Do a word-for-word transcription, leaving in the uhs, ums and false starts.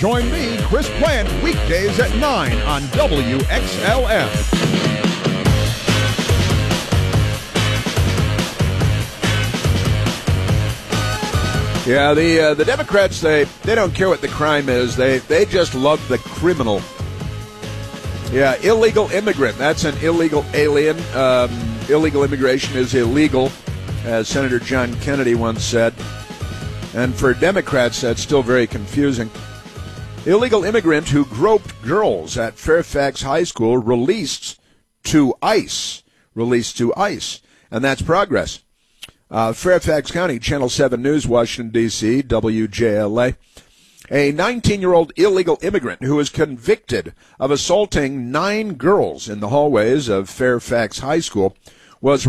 Join me, Chris Plant, weekdays at nine on W X L M. Yeah, the uh, the Democrats, they, they don't care what the crime is. They they just love the criminal. Yeah, illegal immigrant. That's an illegal alien. Um, illegal immigration is illegal, as Senator John Kennedy once said. And for Democrats, that's still very confusing. Illegal immigrant who groped girls at Fairfax High School released to ICE. Released to ICE. And that's progress. Uh, Fairfax County, Channel seven News, Washington, D C, W J L A. A nineteen-year-old illegal immigrant who was convicted of assaulting nine girls in the hallways of Fairfax High School was